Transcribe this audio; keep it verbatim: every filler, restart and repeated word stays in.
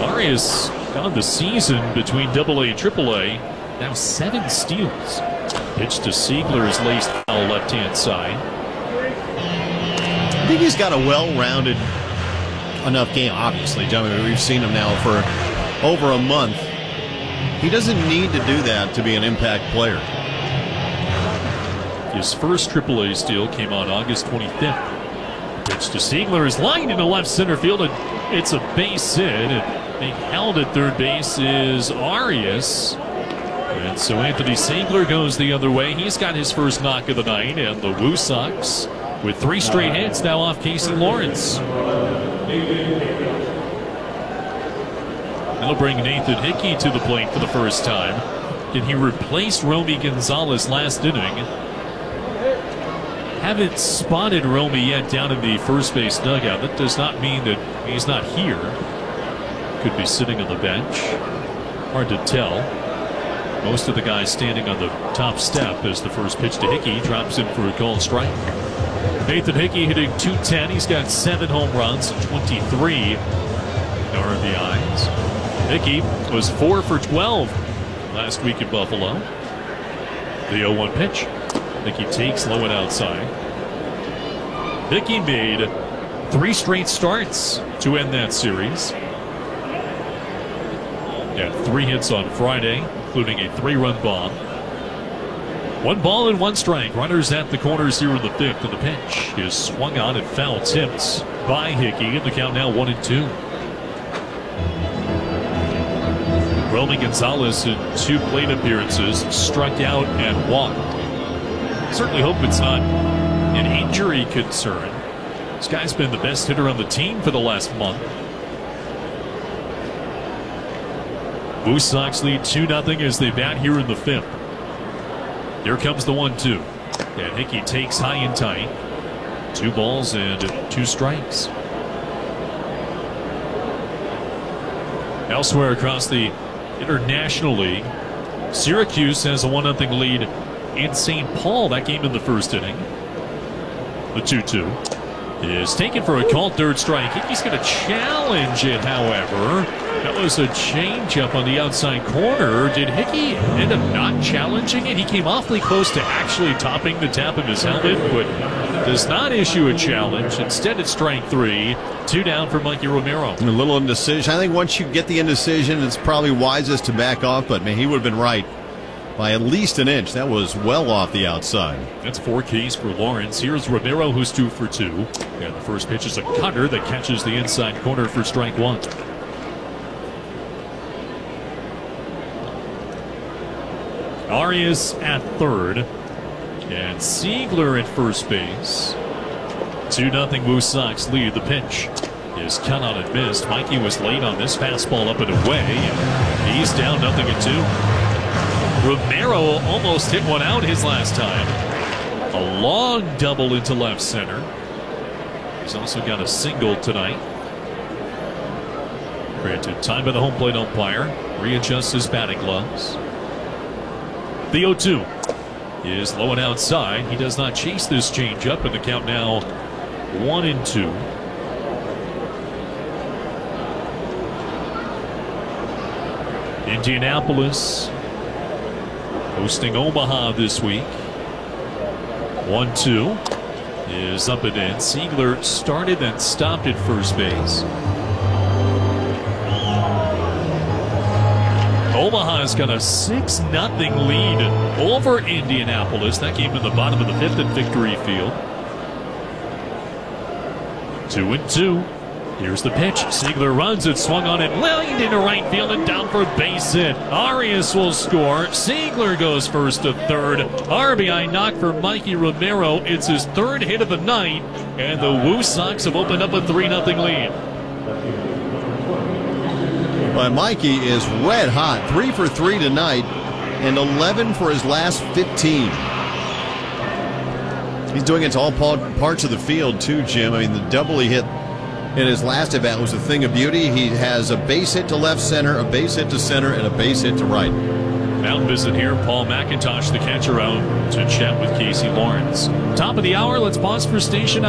Arias on the season between double A and triple A. Now seven steals. Pitch to Siegler is laced foul left-hand side. I think he's got a well-rounded enough game, obviously. I mean, we've seen him now for over a month. He doesn't need to do that to be an impact player. His first triple A steal came on August twenty-fifth. Pitch to Siegler is lined into left center field, and it's a base hit. And being held at third base is Arias. And so Anthony Siegler goes the other way. He's got his first knock of the night, and the Woo Sox with three straight hits now off Casey Lawrence. They'll bring Nathan Hickey to the plate for the first time. Did he replace Romy Gonzalez last inning? Haven't spotted Romy yet down in the first base dugout. That does not mean that he's not here. Could be sitting on the bench. Hard to tell. Most of the guys standing on the top step as the first pitch to Hickey drops in for a called strike. Nathan Hickey hitting two ten. He's got seven home runs and twenty-three R B Is. Hickey was four for twelve last week in Buffalo. The oh one pitch. Hickey takes low and outside. Hickey made three straight starts to end that series. Had three hits on Friday, including a three-run bomb. One ball and one strike. Runners at the corners here in the fifth, and the pitch is swung on and foul tipped by Hickey, and the count now one and two. Romy Gonzalez in two plate appearances, struck out and walked. Certainly hope it's not an injury concern. This guy's been the best hitter on the team for the last month. Woo Sox lead two nothing as they bat here in the fifth. Here comes the one two. And Hickey takes high and tight. Two balls and two strikes. Elsewhere across the International League, Syracuse has a one nothing lead in Saint Paul. That game in the first inning. The two two is taken for a called third strike. Hickey's going to challenge it, however. That was a changeup on the outside corner. Did Hickey end up not challenging it? He came awfully close to actually topping the tap of his helmet, but does not issue a challenge. Instead, it's strike three. Two down for Mikey Romero. A little indecision. I think once you get the indecision, it's probably wisest to back off, but man, he would have been right by at least an inch. That was well off the outside. That's four Ks for Lawrence. Here's Romero, who's two for two. And the first pitch is a cutter that catches the inside corner for strike one. Arias at third. And Siegler at first base. two nothing Woo Sox lead. The pitch is cut out and missed. Mikey was late on this fastball up and away. And he's down nothing at two. Romero almost hit one out his last time. A long double into left center. He's also got a single tonight. Granted, time by the home plate umpire. Readjusts his batting gloves. The oh two is low and outside. He does not chase this changeup, and the count now one and two. Indianapolis hosting Omaha this week. one two is up and in. Siegler started and stopped at first base. Omaha's got a six nothing lead over Indianapolis. That game in the bottom of the fifth at Victory Field. Two and two. Here's the pitch. Siegler runs it, swung on it, lined into right field and down for a base hit. Arias will score. Siegler goes first to third. R B I knock for Mikey Romero. It's his third hit of the night, and the Woo Sox have opened up a three nothing lead. But Mikey is red hot. Three for three tonight and eleven for his last fifteen. He's doing it to all parts of the field, too, Jim. I mean, the double he hit in his last at bat was a thing of beauty. He has a base hit to left center, a base hit to center, and a base hit to right. Mound visit here. Paul McIntosh, the catcher, out to chat with Casey Lawrence. Top of the hour. Let's pause for station.